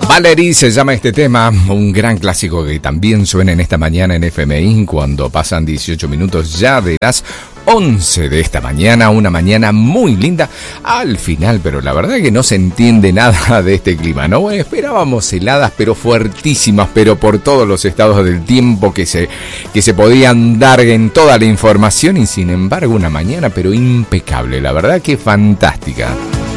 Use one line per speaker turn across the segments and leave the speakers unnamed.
Valerie se llama este tema, un gran clásico que también suena en esta mañana en FMI cuando pasan 18 minutos ya de las 11 de esta mañana, una mañana muy linda al final, pero la verdad que no se entiende nada de este clima, ¿no? Esperábamos heladas, pero fuertísimas, pero por todos los estados del tiempo que se podían dar en toda la información y sin embargo una mañana pero impecable, la verdad que fantástica.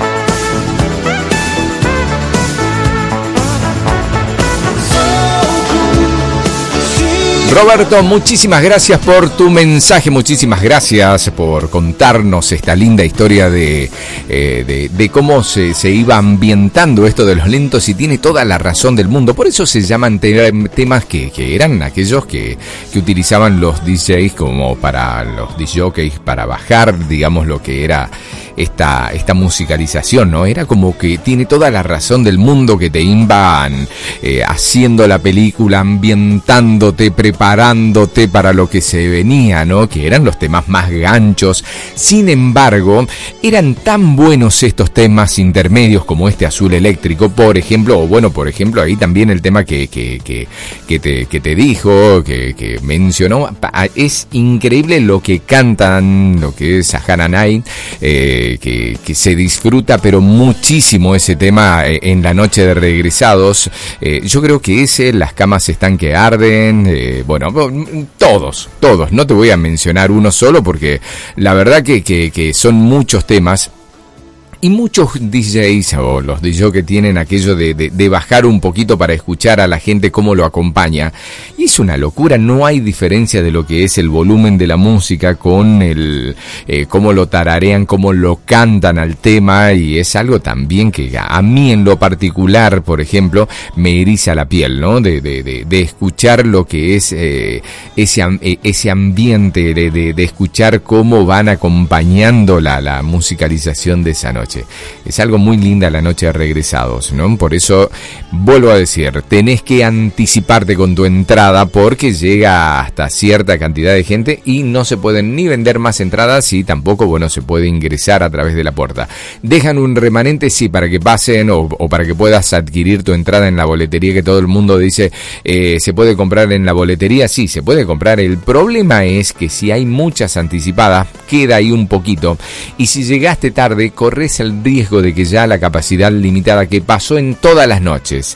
Roberto, muchísimas gracias por tu mensaje, muchísimas gracias por contarnos esta linda historia de cómo se iba ambientando esto de los lentos y tiene toda la razón del mundo. Por eso se llaman temas que eran aquellos que utilizaban los DJs como para los DJs para bajar, digamos, lo que era esta musicalización, ¿no? Era como que tiene toda la razón del mundo que te iban haciendo la película, ambientándote, preparándote para lo que se venía, ¿no? Que eran los temas más ganchos. Sin embargo, eran tan buenos estos temas intermedios como este Azul Eléctrico, por ejemplo, o bueno, por ejemplo, ahí también el tema que te dijo, que mencionó. Es increíble lo que cantan, lo que es Sahara Night, que se disfruta pero muchísimo ese tema en la noche de Regresados. Yo creo que Las camas están que arden, bueno, todos, no te voy a mencionar uno solo porque la verdad que son muchos temas. Y muchos DJs o los DJs que tienen aquello de bajar un poquito para escuchar a la gente cómo lo acompaña. Y es una locura, no hay diferencia de lo que es el volumen de la música con cómo lo tararean, cómo lo cantan al tema. Y es algo también que a mí en lo particular, por ejemplo, me eriza la piel, ¿no? De escuchar lo que es ese ambiente, de escuchar cómo van acompañando la musicalización de esa noche. Es algo muy linda la noche de Regresados, ¿no? Por eso, vuelvo a decir, tenés que anticiparte con tu entrada porque llega hasta cierta cantidad de gente y no se pueden ni vender más entradas y tampoco, bueno, se puede ingresar a través de la puerta. Dejan un remanente, sí, para que pasen o para que puedas adquirir tu entrada en la boletería, que todo el mundo dice, ¿se puede comprar en la boletería? Sí, se puede comprar. El problema es que si hay muchas anticipadas, queda ahí un poquito. Y si llegaste tarde, corres el riesgo de que ya la capacidad limitada que pasó en todas las noches,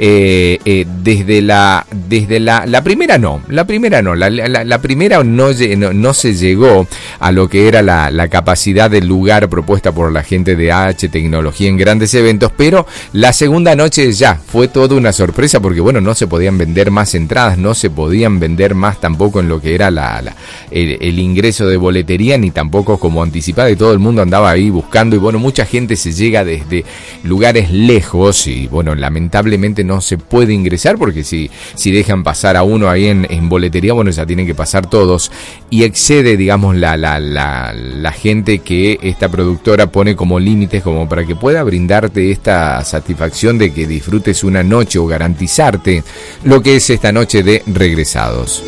desde la primera la primera no se llegó a lo que era la capacidad del lugar propuesta por la gente de H Tecnología en grandes eventos, pero la segunda noche ya fue toda una sorpresa porque bueno, no se podían vender más entradas, no se podían vender más tampoco en lo que era el ingreso de boletería, ni tampoco como anticipada, y todo el mundo andaba ahí buscando y bueno, mucha gente se llega desde lugares lejos y bueno, lamentablemente no se puede ingresar porque si dejan pasar a uno ahí en boletería, bueno, ya tienen que pasar todos y excede, digamos, la gente que esta productora pone como límites como para que pueda brindarte esta satisfacción de que disfrutes una noche o garantizarte lo que es esta noche de Regresados.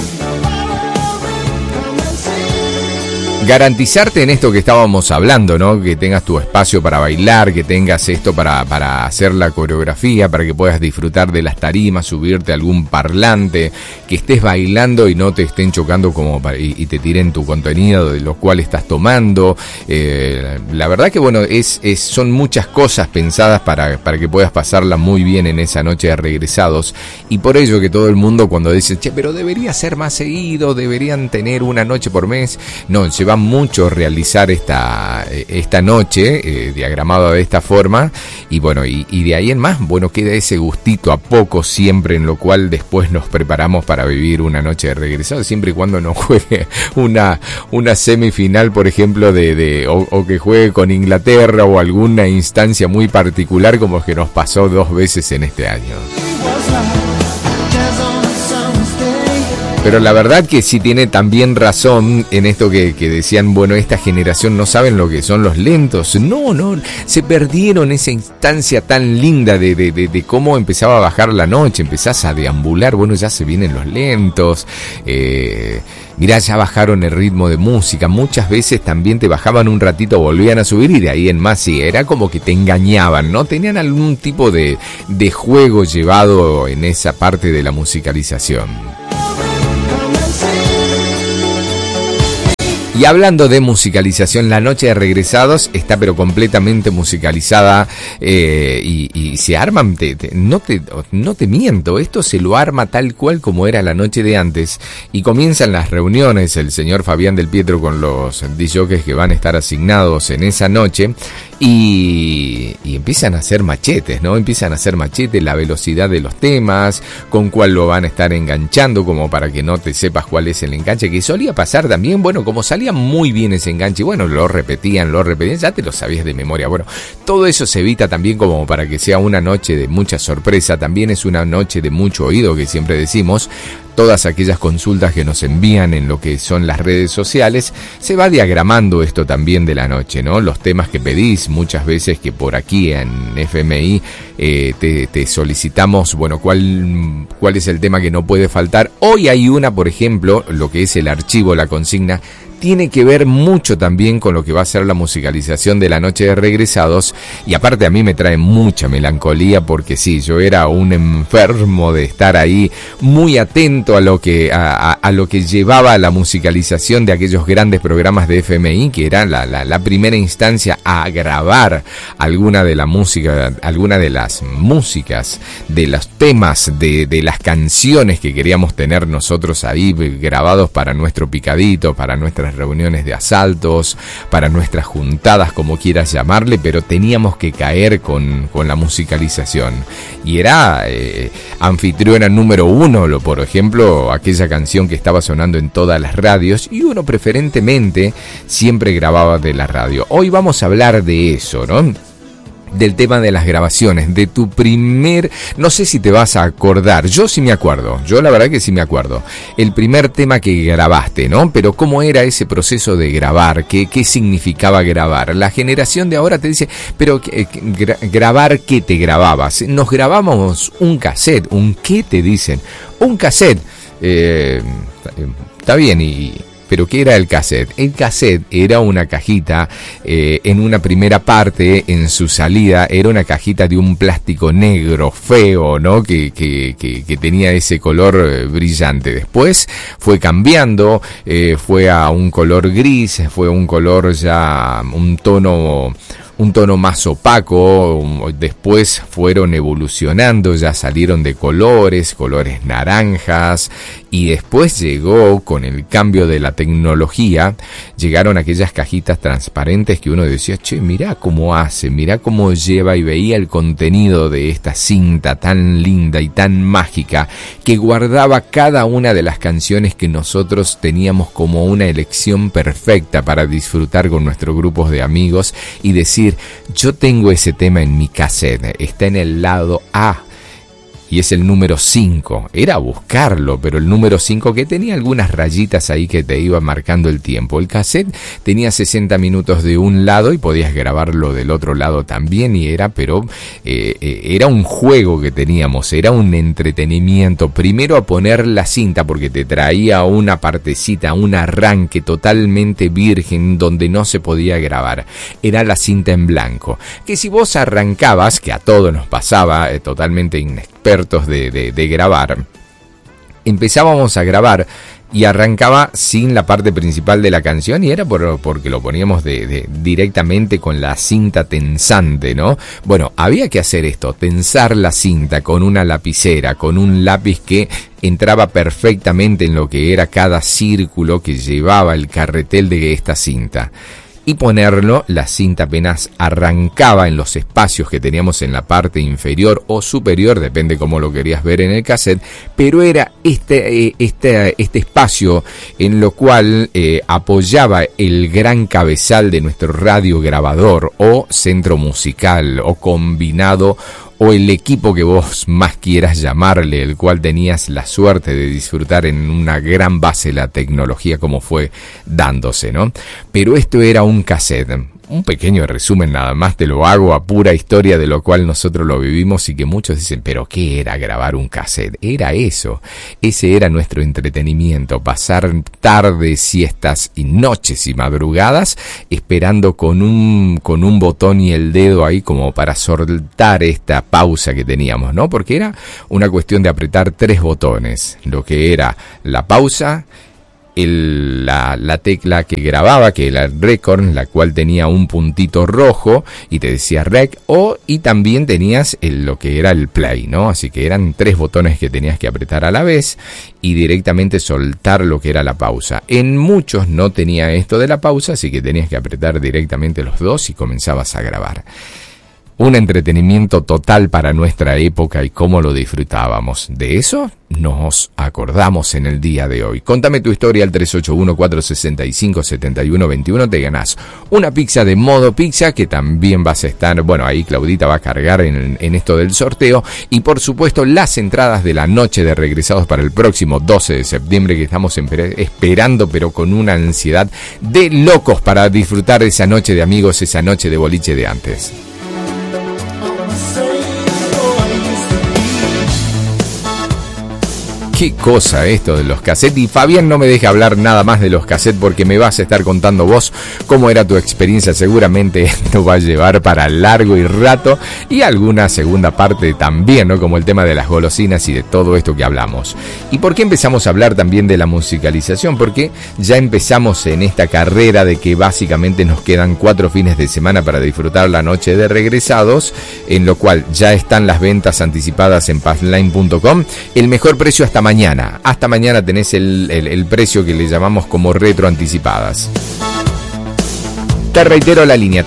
Garantizarte en esto que estábamos hablando, ¿no? Que tengas tu espacio para bailar, que tengas esto para hacer la coreografía, para que puedas disfrutar de las tarimas, subirte a algún parlante, que estés bailando y no te estén chocando y te tiren tu contenido de lo cual estás tomando. La verdad que bueno, son muchas cosas pensadas para que puedas pasarla muy bien en esa noche de Regresados. Y por ello que todo el mundo cuando dice, che, pero debería ser más seguido, deberían tener una noche por mes. No, lleva mucho realizar esta noche, diagramado de esta forma, y bueno, y de ahí en más, bueno, queda ese gustito a poco siempre, en lo cual después nos preparamos para vivir una noche de Regresados, siempre y cuando no juegue una semifinal, por ejemplo, o que juegue con Inglaterra o alguna instancia muy particular como que nos pasó 2 veces en este año. Pero la verdad que sí tiene también razón en esto que decían, bueno, esta generación no saben lo que son los lentos. No, se perdieron esa instancia tan linda de cómo empezaba a bajar la noche, empezás a deambular, bueno, ya se vienen los lentos, mirá, ya bajaron el ritmo de música. Muchas veces también te bajaban un ratito, volvían a subir y de ahí en más sí, era como que te engañaban, ¿no? Tenían algún tipo de juego llevado en esa parte de la musicalización. Y hablando de musicalización, la noche de Regresados está pero completamente musicalizada y se arman, no te miento, esto se lo arma tal cual como era la noche de antes y comienzan las reuniones, el señor Fabián del Pietro con los discjockeys que van a estar asignados en esa noche y empiezan a hacer machetes, ¿no? Empiezan a hacer machetes, la velocidad de los temas, con cuál lo van a estar enganchando como para que no te sepas cuál es el enganche, que solía pasar también, bueno, como salía muy bien ese enganche, bueno, lo repetían, ya te lo sabías de memoria. Bueno, todo eso se evita también como para que sea una noche de mucha sorpresa, también es una noche de mucho oído, que siempre decimos. Todas aquellas consultas que nos envían en lo que son las redes sociales, se va diagramando esto también de la noche, ¿no? Los temas que pedís, muchas veces que por aquí en FMI te solicitamos, bueno, cuál es el tema que no puede faltar. Hoy hay una, por ejemplo, lo que es el archivo, la consigna, tiene que ver mucho también con lo que va a ser la musicalización de la noche de Regresados y aparte a mí me trae mucha melancolía porque sí, yo era un enfermo de estar ahí muy atento a lo que llevaba la musicalización de aquellos grandes programas de FMI, que era la primera instancia a grabar alguna de las músicas, de los temas, de las canciones que queríamos tener nosotros ahí grabados para nuestro picadito, para nuestras reuniones de asaltos, para nuestras juntadas, como quieras llamarle, pero teníamos que caer con la musicalización. Y era anfitriona número 1, por ejemplo, aquella canción que estaba sonando en todas las radios, y uno preferentemente siempre grababa de la radio. Hoy vamos a hablar de eso, ¿no? Del tema de las grabaciones, de tu primer, no sé si te vas a acordar, yo sí me acuerdo, yo la verdad que sí me acuerdo, el primer tema que grabaste, ¿no? Pero ¿cómo era ese proceso de grabar? ¿Qué significaba grabar? La generación de ahora te dice, pero ¿grabar qué te grababas? Nos grabábamos un cassette, ¿un qué te dicen? Un cassette, está bien, ¿pero qué era el cassette? El cassette era una cajita, en una primera parte, en su salida, era una cajita de un plástico negro, feo, ¿no? Que tenía ese color brillante. Después fue cambiando, fue a un color gris, fue un color ya, un tono más opaco. Después fueron evolucionando, ya salieron de colores naranjas, y después llegó, con el cambio de la tecnología, llegaron aquellas cajitas transparentes que uno decía, che, mirá cómo hace, mirá cómo lleva, y veía el contenido de esta cinta tan linda y tan mágica, que guardaba cada una de las canciones que nosotros teníamos como una elección perfecta para disfrutar con nuestros grupos de amigos y decir, yo tengo ese tema en mi cassette, está en el lado A y es el número 5. Era buscarlo, pero el número 5, que tenía algunas rayitas ahí que te iban marcando el tiempo. El cassette tenía 60 minutos de un lado y podías grabarlo del otro lado también, y era un juego que teníamos, era un entretenimiento. Primero a poner la cinta, porque te traía una partecita, un arranque totalmente virgen donde no se podía grabar. Era la cinta en blanco, que si vos arrancabas, que a todos nos pasaba, totalmente inexpertos de grabar, empezábamos a grabar y arrancaba sin la parte principal de la canción, y era porque lo poníamos directamente con la cinta tensante, ¿no? Bueno, había que hacer esto, tensar la cinta con una lapicera, con un lápiz que entraba perfectamente en lo que era cada círculo que llevaba el carretel de esta cinta. Y ponerlo, la cinta apenas arrancaba en los espacios que teníamos en la parte inferior o superior, depende cómo lo querías ver en el cassette, pero era este espacio en lo cual apoyaba el gran cabezal de nuestro radiograbador o centro musical o combinado, o el equipo que vos más quieras llamarle, el cual tenías la suerte de disfrutar en una gran base de la tecnología como fue dándose, ¿no? Pero esto era un cassette. un pequeño resumen nada más, te lo hago a pura historia de lo cual nosotros lo vivimos y que muchos dicen, pero ¿qué era grabar un cassette? Era eso, ese era nuestro entretenimiento, pasar tardes, siestas y noches y madrugadas esperando con un botón y el dedo ahí como para soltar esta pausa que teníamos, ¿no? Porque era una cuestión de apretar 3 botones, lo que era la pausa, la tecla que grababa, que era el record, la cual tenía un puntito rojo y te decía rec, y también tenías lo que era el play, ¿no? Así que eran 3 botones que tenías que apretar a la vez y directamente soltar lo que era la pausa. En muchos no tenía esto de la pausa, así que tenías que apretar directamente los 2 y comenzabas a grabar. Un entretenimiento total para nuestra época y cómo lo disfrutábamos. De eso nos acordamos en el día de hoy. Contame tu historia al 381-465-7121. Te ganás una pizza de Modo Pizza, que también vas a estar, bueno, ahí Claudita va a cargar en esto del sorteo. Y por supuesto las entradas de la noche de Regresados para el próximo 12 de septiembre, que estamos esperando, pero con una ansiedad de locos para disfrutar esa noche de amigos, esa noche de boliche de antes. Qué cosa esto de los cassettes. Y Fabián no me deja hablar nada más de los cassettes porque me vas a estar contando vos cómo era tu experiencia. Seguramente esto va a llevar para largo y rato y alguna segunda parte también, ¿no? Como el tema de las golosinas y de todo esto que hablamos. ¿Y por qué empezamos a hablar también de la musicalización? Porque ya empezamos en esta carrera de que básicamente nos quedan 4 fines de semana para disfrutar la noche de Regresados, en lo cual ya están las ventas anticipadas en passline.com. El mejor precio hasta mañana. Hasta mañana tenés el precio que le llamamos como retro anticipadas. Te reitero la línea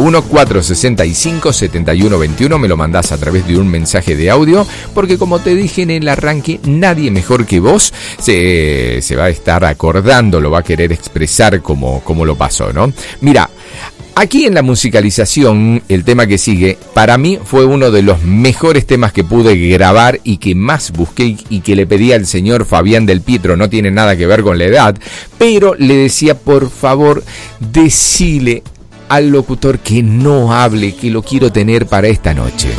381-465-7121. Me lo mandás a través de un mensaje de audio, porque como te dije en el arranque, nadie mejor que vos se va a estar acordando, lo va a querer expresar como lo pasó, ¿no? Mira, aquí en la musicalización, el tema que sigue, para mí fue uno de los mejores temas que pude grabar y que más busqué y que le pedí al señor Fabián del Pietro. No tiene nada que ver con la edad, pero le decía, por favor, decile al locutor que no hable, que lo quiero tener para esta noche.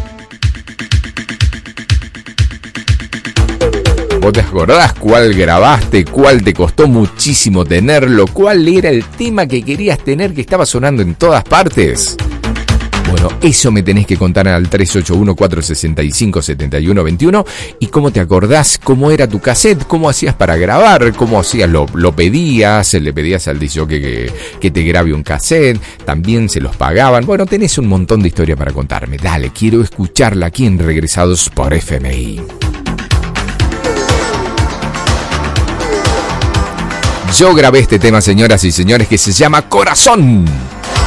¿Vos te acordás cuál grabaste? ¿Cuál te costó muchísimo tenerlo? ¿Cuál era el tema que querías tener que estaba sonando en todas partes? Bueno, eso me tenés que contar al 381-465-7121. ¿Y cómo te acordás? ¿Cómo era tu cassette? ¿Cómo hacías para grabar? ¿Cómo hacías? ¿Lo pedías? ¿Le pedías al disc jockey que te grabe un cassette? ¿También se los pagaban? Bueno, tenés un montón de historia para contarme. Dale, quiero escucharla aquí en Regresados por FMI. Yo grabé este tema, señoras y señores, que se llama Corazón.